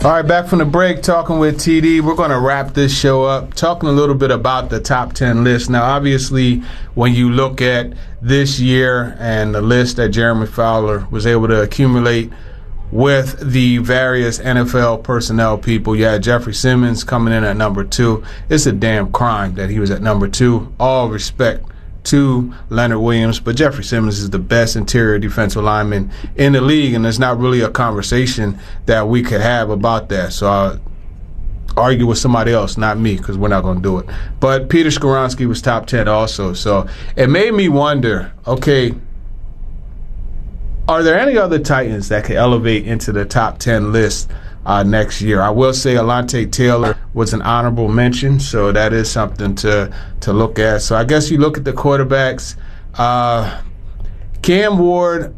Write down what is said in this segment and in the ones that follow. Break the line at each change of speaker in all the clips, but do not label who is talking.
All right, back from the break, talking with TD. We're going to wrap this show up, talking a little bit about the top 10 list. Now, obviously, when you look at this year and the list that Jeremy Fowler was able to accumulate with the various NFL personnel people, you had Jeffrey Simmons coming in at number 2. It's a damn crime that he was at number 2. All respect to Leonard Williams, but Jeffrey Simmons is the best interior defensive lineman in the league, and there's not really a conversation that we could have about that. So I'll argue with somebody else, not me, because we're not going to do it. But Peter Skoronski was top 10 also. So it made me wonder, okay, are there any other Titans that could elevate into the top 10 list next year? I will say Alontae Taylor was an honorable mention, so that is something to look at. So I guess you look at the quarterbacks. Cam Ward,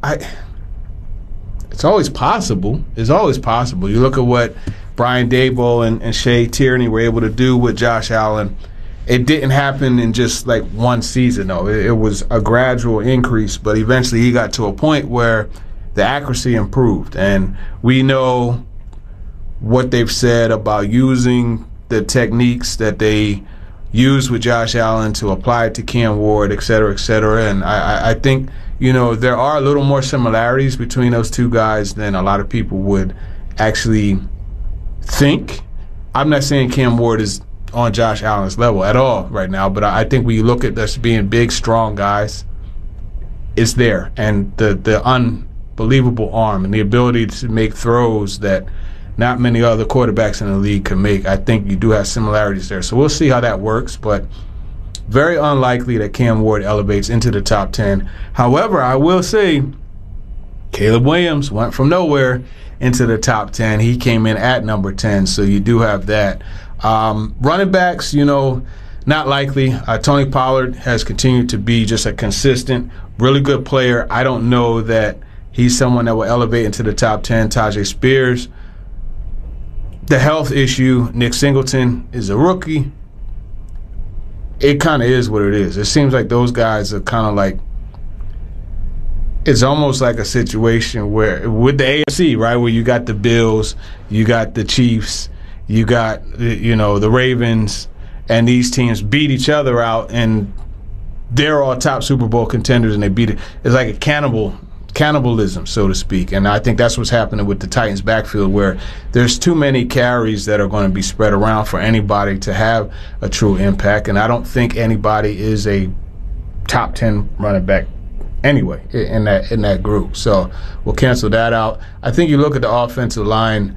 it's always possible. It's always possible. You look at what Brian Daboll and Shea Tierney were able to do with Josh Allen. It didn't happen in just like one season, though. It was a gradual increase, but eventually he got to a point where the accuracy improved. And we know what they've said about using the techniques that they used with Josh Allen to apply it to Cam Ward, et cetera, et cetera. And I think, there are a little more similarities between those two guys than a lot of people would actually think. I'm not saying Cam Ward is on Josh Allen's level at all right now, but I think when you look at this being big, strong guys, it's there. And the unbelievable arm and the ability to make throws that not many other quarterbacks in the league can make, I think you do have similarities there. So we'll see how that works, but very unlikely that Cam Ward elevates into the top 10. However, I will say Caleb Williams went from nowhere into the top 10. He came in at number 10, so you do have that. Running backs, not likely. Tony Pollard has continued to be just a consistent, really good player. I don't know that he's someone that will elevate into the top 10. Tajay Spears. The health issue, Nick Singleton is a rookie. It kind of is what it is. It seems like those guys are kind of like, it's almost like a situation where, with the AFC, right, where you got the Bills, you got the Chiefs, you got, the Ravens, and these teams beat each other out, and they're all top Super Bowl contenders, and they beat it. It's like a cannibalism, so to speak. And I think that's what's happening with the Titans backfield, where there's too many carries that are going to be spread around for anybody to have a true impact. And I don't think anybody is a top 10 running back anyway in that group. So we'll cancel that out. I think you look at the offensive line,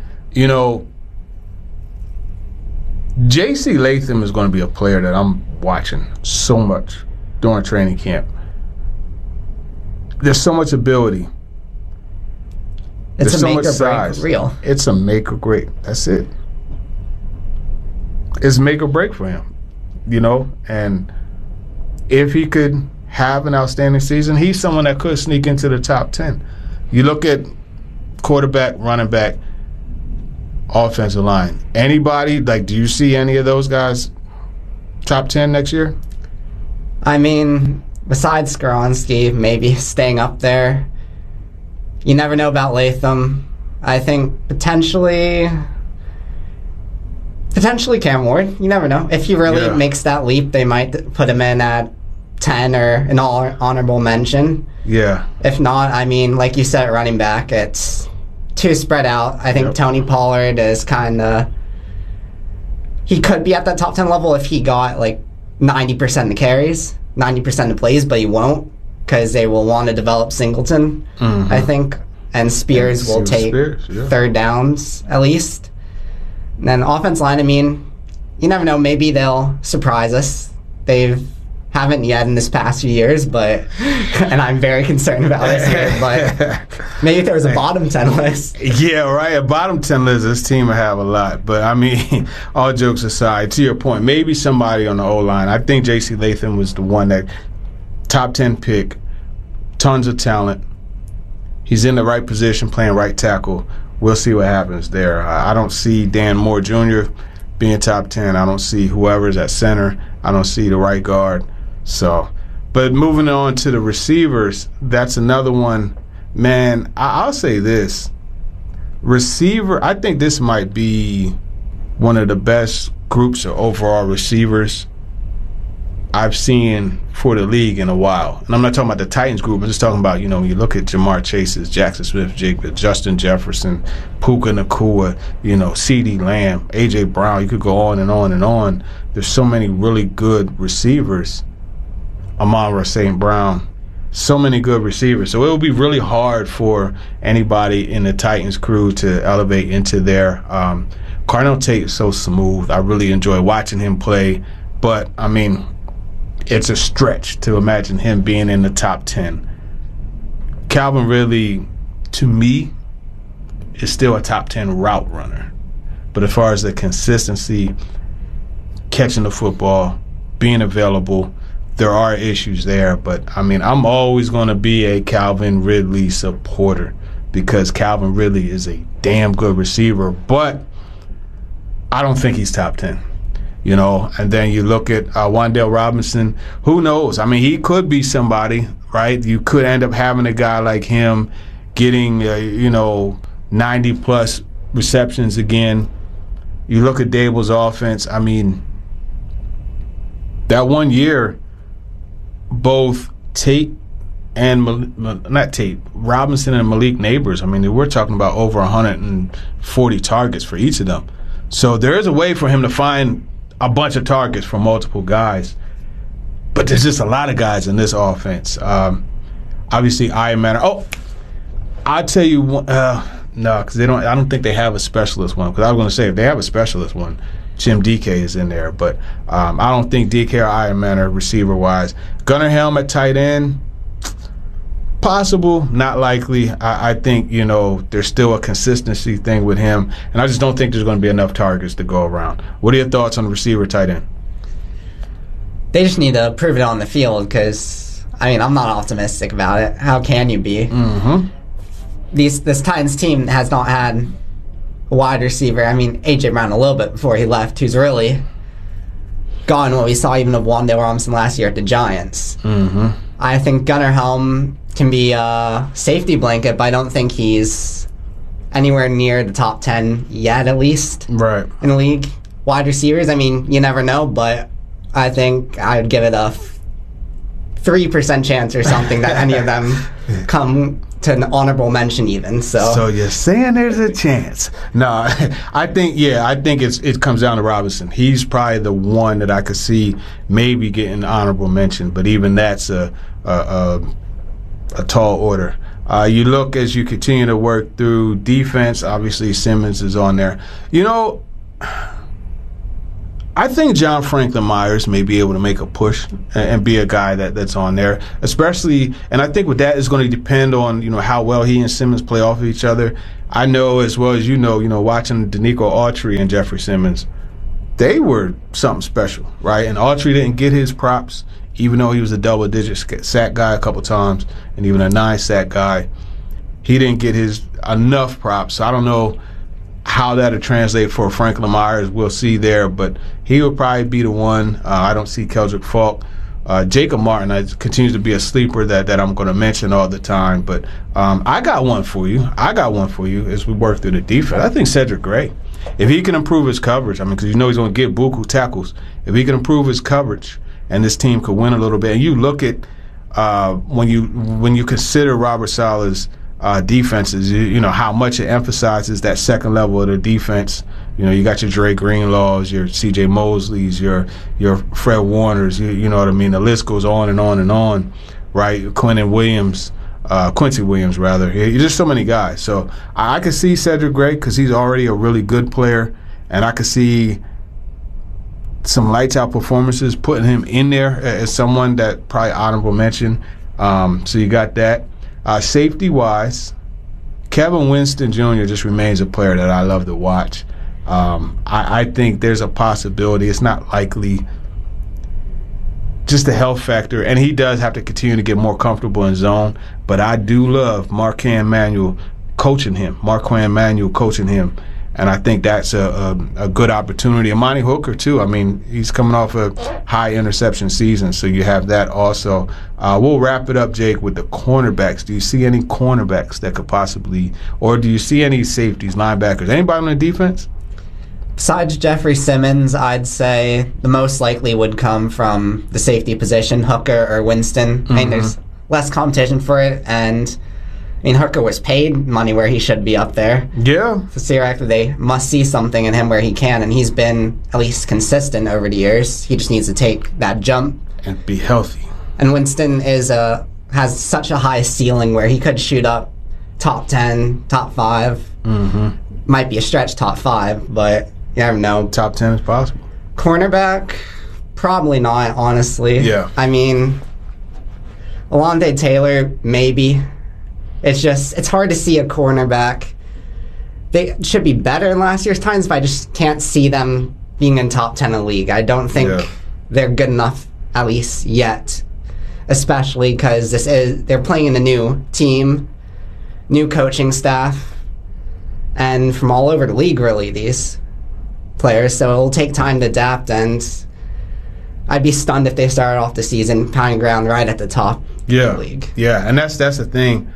J.C. Latham is going to be a player that I'm watching so much during training camp. There's so much ability.
It's
There's
a make or break reel.
It's a make or break. That's it. It's make or break for him, And if he could have an outstanding season, he's someone that could sneak into the top 10. You look at quarterback, running back, offensive line. Anybody, do you see any of those guys top 10 next year?
I mean, besides Skoronski, maybe staying up there. You never know about Latham. I think potentially Cam Ward. You never know. If he really makes that leap, they might put him in at 10 or an honorable mention.
Yeah.
If not, I mean, like you said, running back, it's too spread out. I think Tony Pollard is he could be at that top 10 level if he got 90% of the carries, 90% of the plays, but he won't because they will want to develop Singleton, I think, and Spears will take third downs at least. And then offense line, I mean, you never know. Maybe they'll surprise us. Haven't yet in this past few years, and I'm very concerned about this year, but maybe if there was a bottom 10 list.
Yeah, right, a bottom 10 list, this team will have a lot. But, I mean, all jokes aside, to your point, maybe somebody on the O-line. I think J.C. Latham was the one that top 10 pick, tons of talent. He's in the right position, playing right tackle. We'll see what happens there. I don't see Dan Moore Jr. being top 10. I don't see whoever's at center. I don't see the right guard. So, but moving on to the receivers, that's another one. Man, I'll say this. Receiver, I think this might be one of the best groups of overall receivers I've seen for the league in a while. And I'm not talking about the Titans group. I'm just talking about, when you look at Jamar Chase's, Jackson Smith-Jigba, Justin Jefferson, Puka Nacua, CeeDee Lamb, A.J. Brown. You could go on and on and on. There's so many really good receivers. Amon-Ra St. Brown. So many good receivers. So it will be really hard for anybody in the Titans crew to elevate into there. Carnell Tate is so smooth. I really enjoy watching him play. But, it's a stretch to imagine him being in the top 10. Calvin Ridley, to me, is still a top 10 route runner. But as far as the consistency, catching the football, being available, there are issues there. But, I'm always going to be a Calvin Ridley supporter because Calvin Ridley is a damn good receiver. But I don't think he's top 10. And then you look at Wan'Dale Robinson. Who knows? He could be somebody, right? You could end up having a guy like him getting, 90-plus receptions again. You look at Daboll's offense. That 1 year, both Tate and Robinson and Malik Neighbors, we're talking about over 140 targets for each of them. So there is a way for him to find a bunch of targets from multiple guys. But there's just a lot of guys in this offense. Obviously, Iron Man. Oh, I'll tell you one. No, because I don't think they have a specialist one. Because I was going to say, if they have a specialist one, Jim DK is in there. But I don't think DK or Iron Man are receiver-wise. Gunnar Helm at tight end, possible, not likely. I think, there's still a consistency thing with him, and I just don't think there's going to be enough targets to go around. What are your thoughts on the receiver tight end?
They just need to prove it on the field because, I'm not optimistic about it. How can you be?
Mm-hmm.
This Titans team has not had a wide receiver. A.J. Brown a little bit before he left, who's really gone what we saw even of Wan'Dale Robinson last year at the Giants.
Mm-hmm.
I think Gunnar Helm can be a safety blanket, but I don't think he's anywhere near the top 10 yet, at least.
Right.
In the league. Wide receivers, you never know, but I think I would give it a 3% chance or something that any of them come to an honorable mention even. So
you're saying there's a chance. No, I think it comes down to Robinson. He's probably the one that I could see maybe getting honorable mention, but even that's a tall order. You look as you continue to work through defense. Obviously, Simmons is on there. I think John Franklin Myers may be able to make a push and be a guy that's on there, especially. And I think with that is going to depend on how well he and Simmons play off of each other. I know as well as watching Danico Autry and Jeffrey Simmons, they were something special, right? And Autry didn't get his props, even though he was a double-digit sack guy a couple times and even a 9-sack guy. He didn't get his enough props. So I don't know how that'll translate for Franklin Myers. We'll see there, but he will probably be the one. I don't see Keldrick Falk. Jacob Martin continues to be a sleeper that I'm going to mention all the time, but I got one for you. As we work through the defense. I think Cedric Gray, if he can improve his coverage, because he's going to get buku tackles. If he can improve his coverage, and this team could win a little bit. And you look at when you consider Robert Saleh's defenses, how much it emphasizes that second level of the defense. You got your Dre Greenlaws, your C.J. Mosleys, your Fred Warners. You know what I mean. The list goes on and on and on, right? Quincy Williams, rather. There's just so many guys. So I could see Cedric Gray because he's already a really good player, and I could see some lights out performances putting him in there as someone that probably honorable mention. So you got that. Safety wise, Kevin Winston Jr. just remains a player that I love to watch. I think there's a possibility. It's not likely. Just the health factor, and he does have to continue to get more comfortable in zone. But I do love Marquand Manuel coaching him. And I think that's a good opportunity. Amani Hooker, too. I mean, he's coming off a high interception season, so you have that also. We'll wrap it up, Jake, with the cornerbacks. Do you see any cornerbacks that could possibly, or do you see any safeties, linebackers, anybody on the defense?
Besides Jeffrey Simmons, I'd say the most likely would come from the safety position, Hooker or Winston. I mean, there's less competition for it, and I mean, Hooker was paid money where he should be up there.
Yeah.
So theoretically, they must see something in him where he can, and he's been at least consistent over the years. He just needs to take that jump.
And be healthy.
And Winston has such a high ceiling where he could shoot up top 10, top 5. Might be a stretch top 5, but you never know.
Top 10 is possible.
Cornerback, probably not, honestly.
Yeah.
I mean, Alontae Taylor, maybe. It's hard to see a cornerback. They should be better than last year's times, but I just can't see them being in top 10 in the league. I don't think they're good enough, at least yet. Especially because they're playing in a new team, new coaching staff, and from all over the league, really, these players. So it'll take time to adapt, and I'd be stunned if they started off the season pounding ground right at the top of the league.
Yeah, and that's the thing.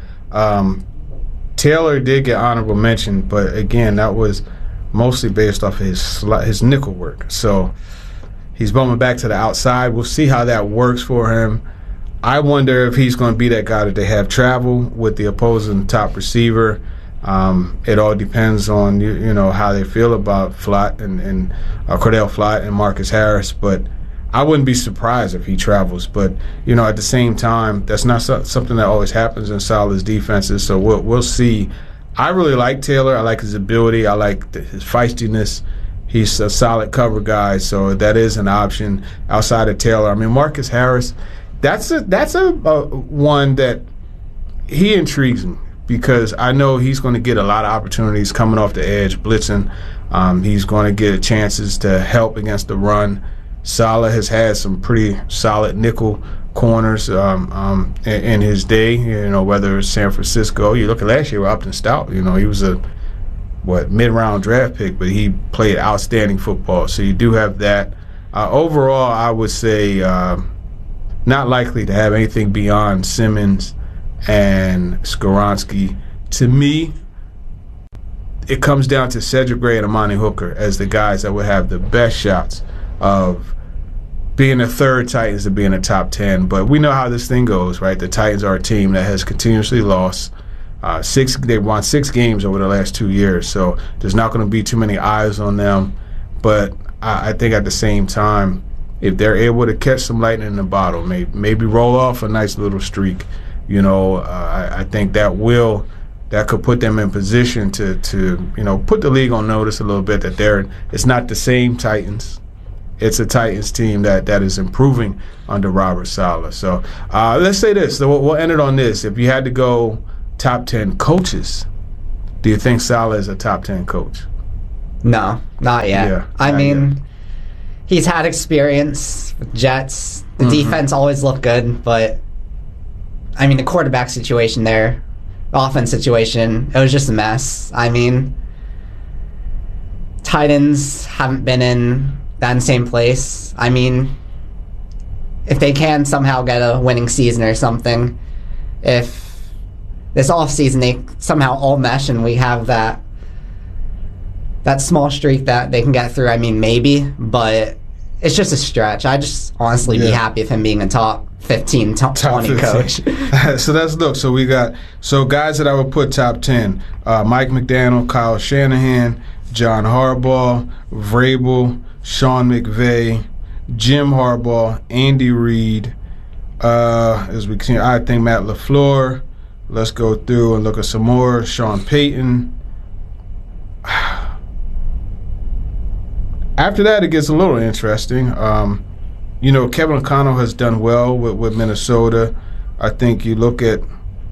Taylor did get honorable mention, but again, that was mostly based off of his nickel work. So he's bumming back to the outside. We'll see how that works for him. I wonder if he's going to be that guy that they have travel with the opposing top receiver. It all depends on you know how they feel about Flott and Cordell Flott and Marcus Harris, but I wouldn't be surprised if he travels. But you know, at the same time, that's not something that always happens in Saleh's defenses. So we'll see. I really like Taylor. I like his ability. I like his feistiness. He's a solid cover guy, so that is an option outside of Taylor. I mean, Marcus Harris, that's a one that he intrigues me, because I know he's going to get a lot of opportunities coming off the edge, blitzing. He's going to get chances to help against the run. Saleh has had some pretty solid nickel corners in his day, you know, whether it's San Francisco. You look at last year with Upton Stout, you know, he was a mid-round draft pick, but he played outstanding football. So you do have that. Overall, I would say not likely to have anything beyond Simmons and Skoronski. To me, it comes down to Cedric Gray and Amani Hooker as the guys that would have the best shots of being a third Titans to being a top 10. But we know how this thing goes, right? The Titans are a team that has continuously lost. They won 6 games over the last 2 years, so there's not going to be too many eyes on them. But I think at the same time, if they're able to catch some lightning in the bottle, maybe roll off a nice little streak, you know, I think that could put them in position to you know, put the league on notice a little bit that it's not the same Titans. It's a Titans team that is improving under Robert Saleh. So let's say this. So we'll end it on this. If you had to go top 10 coaches, do you think Saleh is a top 10 coach?
No, not yet.
Yeah,
I mean, he's had experience with Jets. The defense always looked good, but I mean, the quarterback situation there, the offense situation, it was just a mess. I mean, Titans haven't been in that same place. I mean, if they can somehow get a winning season or something, if this offseason they somehow all mesh and we have that small streak that they can get through, I mean, maybe, but it's just a stretch. I just honestly be happy with him being a top 15, top 20 coach.
So we got guys that I would put top 10: Mike McDaniel, Kyle Shanahan, John Harbaugh, Vrabel, Sean McVay, Jim Harbaugh, Andy Reid. As we continue, I think Matt LaFleur. Let's go through and look at some more. Sean Payton. After that, it gets a little interesting. You know, Kevin O'Connell has done well with Minnesota. I think you look at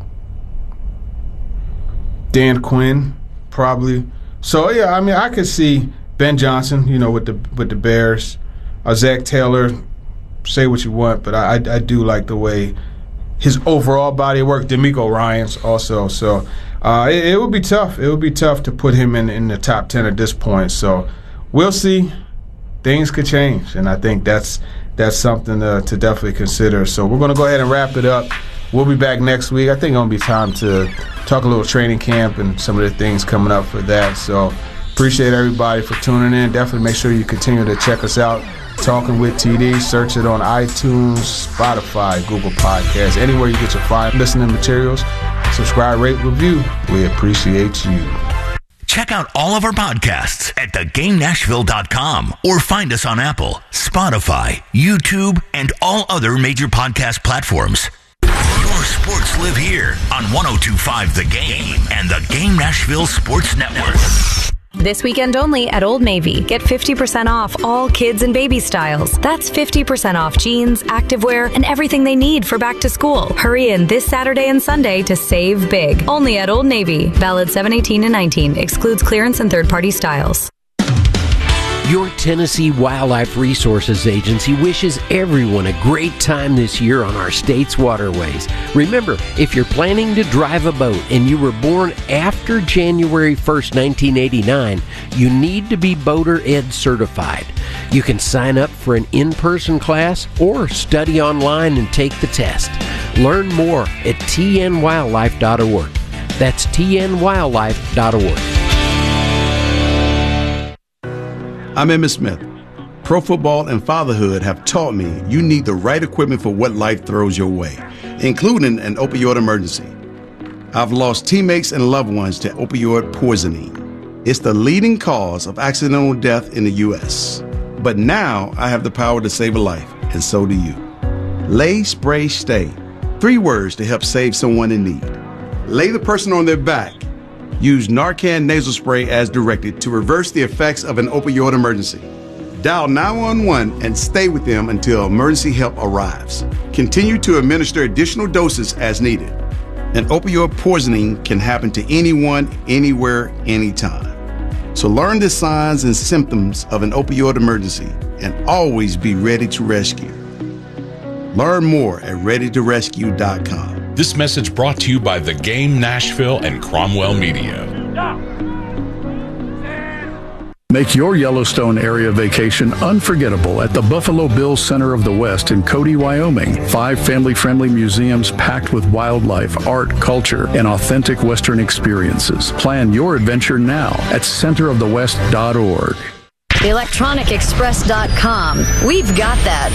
Dan Quinn, probably. So, yeah, I mean, I could see Ben Johnson, you know, with the Bears. Zach Taylor, say what you want, but I do like the way his overall body of work. DeMeco Ryans also. So it would be tough. It would be tough to put him in the top 10 at this point. So we'll see. Things could change, and I think that's something to definitely consider. So we're going to go ahead and wrap it up. We'll be back next week. I think it's going to be time to talk a little training camp and some of the things coming up for that. So appreciate everybody for tuning in. Definitely make sure you continue to check us out. Talking with TD. Search it on iTunes, Spotify, Google Podcasts, anywhere you get your fine listening materials. Subscribe, rate, review. We appreciate you.
Check out all of our podcasts at thegamenashville.com or find us on Apple, Spotify, YouTube, and all other major podcast platforms. Your sports live here on 102.5 The Game and the Game Nashville Sports Network.
This weekend only at Old Navy. Get 50% off all kids and baby styles. That's 50% off jeans, activewear, and everything they need for back to school. Hurry in this Saturday and Sunday to save big. Only at Old Navy. Valid 7/18 and 19. Excludes clearance and third-party styles.
Your Tennessee Wildlife Resources Agency wishes everyone a great time this year on our state's waterways. Remember, if you're planning to drive a boat and you were born after January 1st, 1989, you need to be Boater Ed certified. You can sign up for an in-person class or study online and take the test. Learn more at tnwildlife.org. That's tnwildlife.org.
I'm Emmitt Smith. Pro football and fatherhood have taught me you need the right equipment for what life throws your way, including an opioid emergency. I've lost teammates and loved ones to opioid poisoning. It's the leading cause of accidental death in the U.S. But now I have the power to save a life, and so do you. Lay, spray, stay. 3 words to help save someone in need. Lay the person on their back. Use Narcan nasal spray as directed to reverse the effects of an opioid emergency. Dial 911 and stay with them until emergency help arrives. Continue to administer additional doses as needed. An opioid poisoning can happen to anyone, anywhere, anytime. So learn the signs and symptoms of an opioid emergency and always be ready to rescue. Learn more at readytorescue.com.
This message brought to you by The Game Nashville and Cromwell Media.
Make your Yellowstone area vacation unforgettable at the Buffalo Bills Center of the West in Cody, Wyoming. 5 family-friendly museums packed with wildlife, art, culture, and authentic Western experiences. Plan your adventure now at centerofthewest.org.
Electronicexpress.com. We've got that.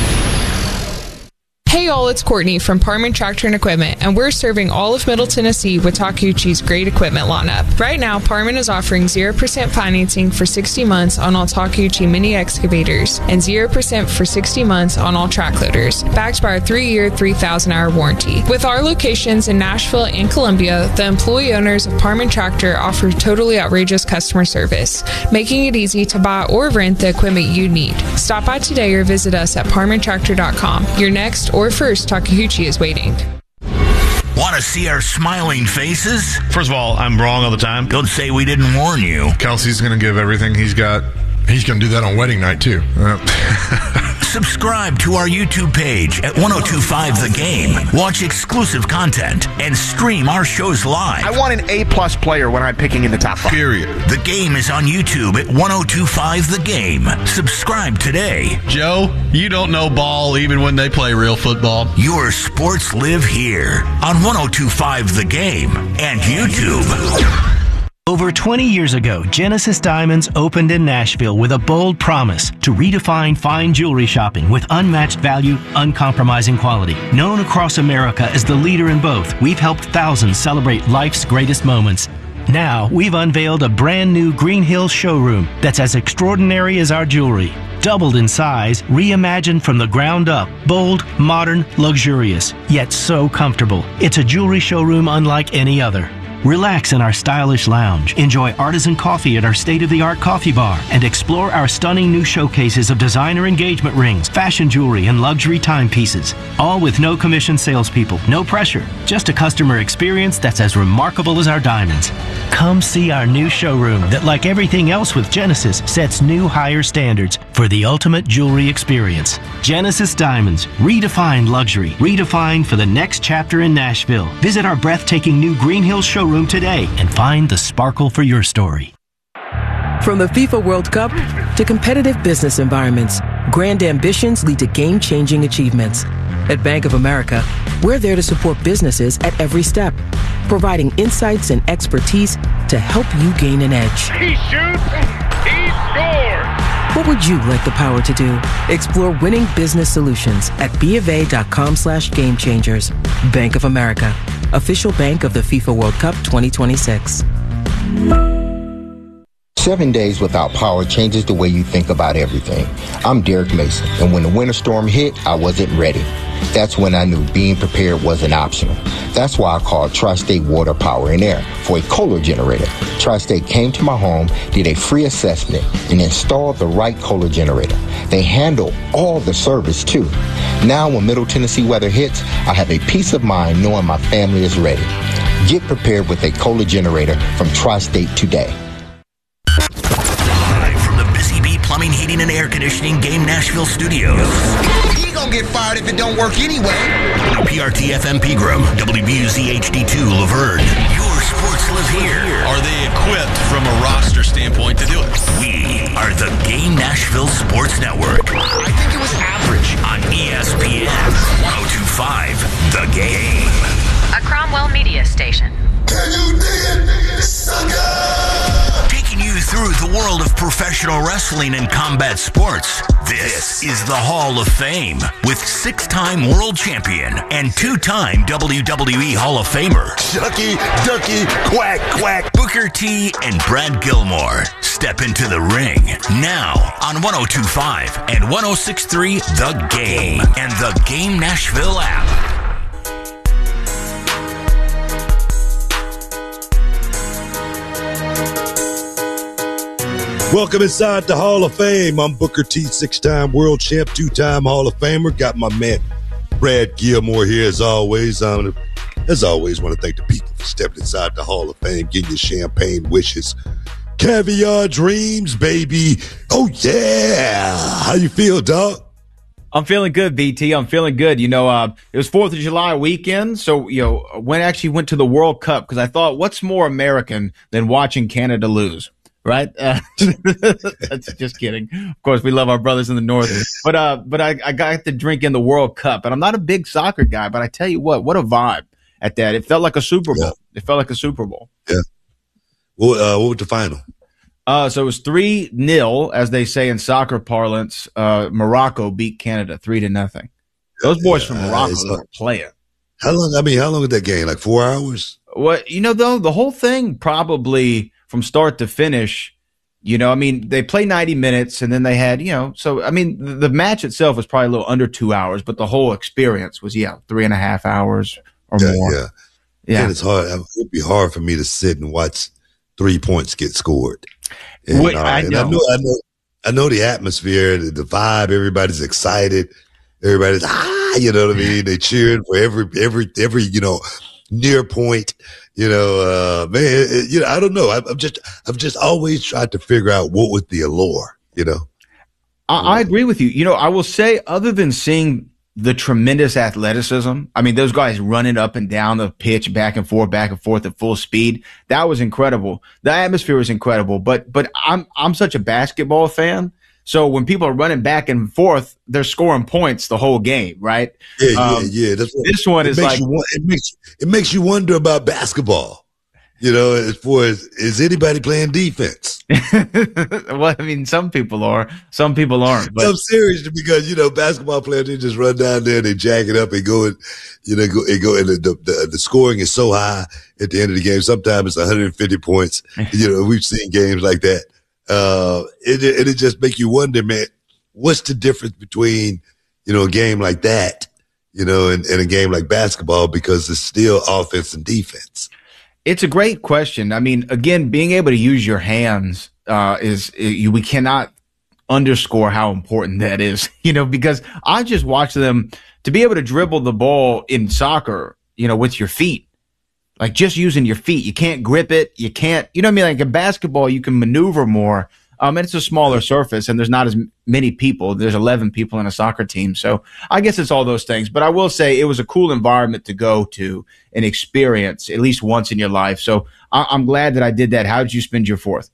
Hey all, it's Courtney from Parman Tractor and Equipment, and we're serving all of Middle Tennessee with Takeuchi's great equipment lineup. Right now, Parman is offering 0% financing for 60 months on all Takeuchi mini excavators and 0% for 60 months on all track loaders, backed by our 3-year, 3,000-hour warranty. With our locations in Nashville and Columbia, the employee owners of Parman Tractor offer totally outrageous customer service, making it easy to buy or rent the equipment you need. Stop by today or visit us at parmantractor.com. Your next or first Takeuchi is waiting.
Want to see our smiling faces?
First of all, I'm wrong all the time.
Don't say we didn't warn you.
Kelsey's going to give everything he's got. He's going to do that on wedding night, too.
Subscribe to our YouTube page at 102.5 The Game. Watch exclusive content and stream our shows live.
I want an A-plus player when I'm picking in the top 5.
Period.
The Game is on YouTube at 102.5 The Game. Subscribe today.
Joe, you don't know ball even when they play real football.
Your sports live here on 102.5 The Game and YouTube.
Over 20 years ago, Genesis Diamonds opened in Nashville with a bold promise to redefine fine jewelry shopping with unmatched value, uncompromising quality. Known across America as the leader in both, we've helped thousands celebrate life's greatest moments. Now, we've unveiled a brand new Green Hills showroom that's as extraordinary as our jewelry. Doubled in size, reimagined from the ground up, bold, modern, luxurious, yet so comfortable. It's a jewelry showroom unlike any other. Relax in our stylish lounge, enjoy artisan coffee at our state-of-the-art coffee bar, and explore our stunning new showcases of designer engagement rings, fashion jewelry, and luxury timepieces. All with no commission salespeople, no pressure, just a customer experience that's as remarkable as our diamonds. Come see our new showroom that, like everything else with Genesis, sets new higher standards for the ultimate jewelry experience. Genesis Diamonds, redefined luxury, redefined for the next chapter in Nashville. Visit our breathtaking new Green Hills showroom showroom today and find the sparkle for your story.
From the FIFA World Cup to competitive business environments, grand ambitions lead to game-changing achievements. At Bank of America, we're there to support businesses at every step, providing insights and expertise to help you gain an edge.
He shoots, he scores!
What would you like the power to do? Explore winning business solutions at BofA.com/gamechangers. Bank of America, official bank of the FIFA World Cup 2026.
7 days without power changes the way you think about everything. I'm Derek Mason, and when the winter storm hit, I wasn't ready. That's when I knew being prepared wasn't optional. That's why I called Tri-State Water, Power, and Air for a Kohler generator. Tri-State came to my home, did a free assessment, and installed the right Kohler generator. They handle all the service, too. Now, when Middle Tennessee weather hits, I have a peace of mind knowing my family is ready. Get prepared with a Kohler generator from Tri-State today.
Plumbing, heating, and air conditioning Game Nashville Studios.
He gonna get fired if it don't work anyway.
WPRT FM Pegram, WBUZ HD2 Laverne. Your sports live here.
Are they equipped from a roster standpoint to do it?
We are the Game Nashville Sports Network.
I think it was average.
On ESPN 102.5, The Game.
A Cromwell Media station.
Can you dig it, sucker?
Taking you through the world of professional wrestling and combat sports. This is the Hall of Fame with 6-time world champion and 2-time WWE Hall of Famer.
Ducky, ducky, quack, quack.
Booker T and Brad Gilmore step into the ring now on 102.5 and 106.3 The Game and the Game Nashville app.
Welcome inside the Hall of Fame. I'm Booker T, 6-time world champ, 2-time Hall of Famer. Got my man Brad Gilmore here as always. As always, want to thank the people for stepping inside the Hall of Fame, getting your champagne wishes, caviar dreams, baby. Oh, yeah. How you feel, dog?
I'm feeling good, BT. I'm feeling good. You know, it was 4th of July weekend, so, went to the World Cup because I thought, what's more American than watching Canada lose? Right? That's just kidding. Of course, we love our brothers in the North. But I got to drink in the World Cup. And I'm not a big soccer guy, but I tell you what a vibe at that. It felt like a Super Bowl. Yeah. It felt like a Super Bowl.
Yeah. Well, what was the final?
So it was 3-0, as they say in soccer parlance. Morocco beat Canada 3-0. Those boys from Morocco are playing.
How long was that game? Like 4 hours?
Well, though, the whole thing probably – from start to finish, they play 90 minutes and then they had, the match itself was probably a little under 2 hours, but the whole experience was, 3.5 hours or more.
Yeah. And it's hard. It'd be hard for me to sit and watch 3 points get scored. And, I know the atmosphere, the vibe, everybody's excited. Everybody's, you know what I mean? They cheering for every, near point. I don't know. I've just always tried to figure out what was the allure,
I agree with you. I will say, other than seeing the tremendous athleticism, those guys running up and down the pitch, back and forth at full speed, that was incredible. The atmosphere was incredible. But I'm such a basketball fan. So when people are running back and forth, they're scoring points the whole game, right?
Yeah.
This one is like
it makes you wonder about basketball. As far as, is anybody playing defense?
Well, some people are, some people aren't. But
I'm serious because basketball players, they just run down there and they jack it up and go and and the scoring is so high at the end of the game. Sometimes it's 150 points. We've seen games like that. It just make you wonder, man, what's the difference between, a game like that, and a game like basketball, because it's still offense and defense.
It's a great question. Again, being able to use your hands, we cannot underscore how important that is, because I just watch them to be able to dribble the ball in soccer, with your feet. Like just using your feet. You can't grip it. You can't, like in basketball, you can maneuver more. And it's a smaller surface, and there's not as many people. There's 11 people in a soccer team. So I guess it's all those things. But I will say it was a cool environment to go to and experience at least once in your life. So I'm glad that I did that. How did you spend your 4th?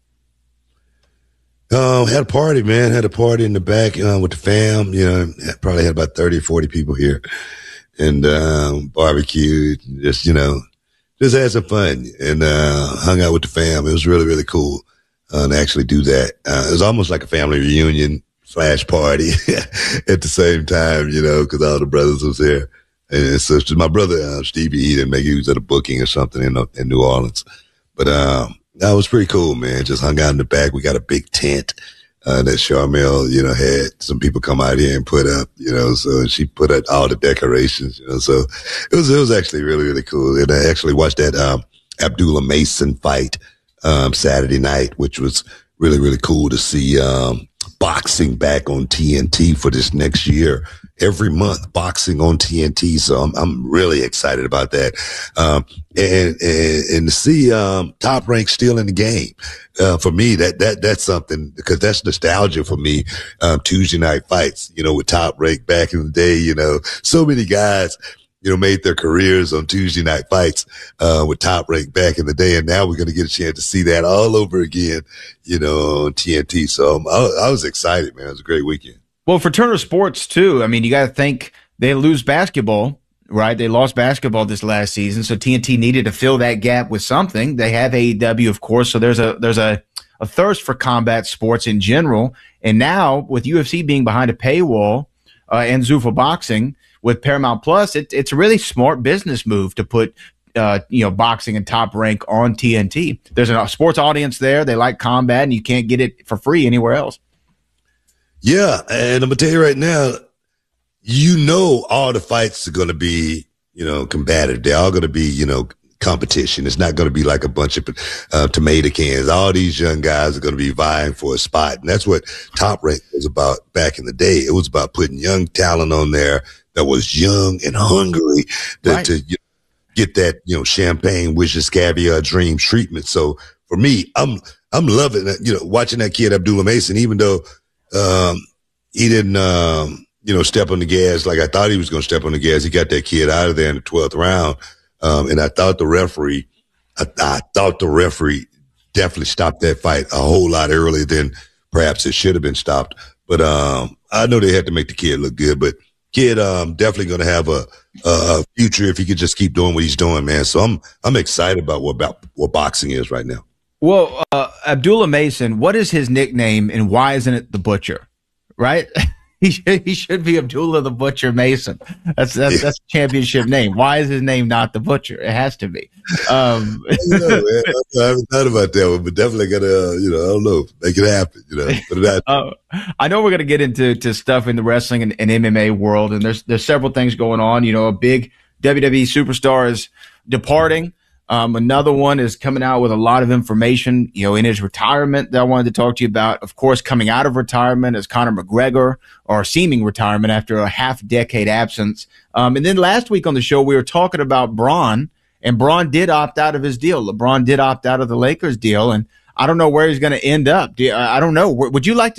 Had a party, man. Had a party in the back with the fam. Probably had about 30 or 40 people here. And barbecued, just had some fun and hung out with the fam. It was really, really cool to actually do that. It was almost like a family reunion / party at the same time, because all the brothers was there. And so my brother, Stevie, he didn't make it. He was at a booking or something in New Orleans. But that was pretty cool, man. Just hung out in the back. We got a big tent that Charmel, had some people come out here and put up, so she put up all the decorations, so it was actually really, really cool. And I actually watched that Abdullah Mason fight Saturday night, which was really, really cool to see boxing back on TNT for this next year. Every month, boxing on TNT. So I'm really excited about that. And to see Top Rank still in the game, for me, that's something, because that's nostalgia for me. Tuesday night fights, with Top Rank back in the day, so many guys, made their careers on Tuesday night fights with Top Rank back in the day. And now we're going to get a chance to see that all over again, on TNT. So I was excited, man. It was a great weekend.
Well, for Turner Sports, too, I mean, you got to think they lose basketball, right? They lost basketball this last season, so TNT needed to fill that gap with something. They have AEW, of course, so there's a thirst for combat sports in general. And now, with UFC being behind a paywall and Zuffa Boxing with Paramount Plus, it's a really smart business move to put boxing and Top Rank on TNT. There's a sports audience there. They like combat, and you can't get it for free anywhere else.
Yeah, and I'm gonna tell you right now, all the fights are gonna be, combative. They're all gonna be, competition. It's not gonna be like a bunch of tomato cans. All these young guys are gonna be vying for a spot, and that's what Top Rank was about back in the day. It was about putting young talent on there that was young and hungry to get that, champagne, wishes, caviar, dream treatment. So for me, I'm loving it. Watching that kid Abdullah Mason, even though he didn't, step on the gas like I thought he was going to step on the gas. He got that kid out of there in the 12th round. And I thought the referee definitely stopped that fight a whole lot earlier than perhaps it should have been stopped. But, I know they had to make the kid look good, but kid, definitely going to have a future if he could just keep doing what he's doing, man. So I'm excited about what boxing is right now.
Well, Abdullah Mason, what is his nickname and why isn't it the Butcher? Right? He should be Abdullah the Butcher Mason. That's a championship name. Why is his name not the Butcher? It has to be.
I haven't thought about that one, but definitely gotta, I don't know, make it happen. Put it out.
I know we're gonna get into stuff in the wrestling and MMA world, and there's several things going on. A big WWE superstar is departing. Another one is coming out with a lot of information, in his retirement that I wanted to talk to you about. Of course, coming out of retirement is Conor McGregor, or seeming retirement after a half-decade absence. And then last week on the show, we were talking about Braun, and Braun did opt out of his deal. LeBron did opt out of the Lakers deal, and I don't know where he's going to end up. I don't know. Would you like to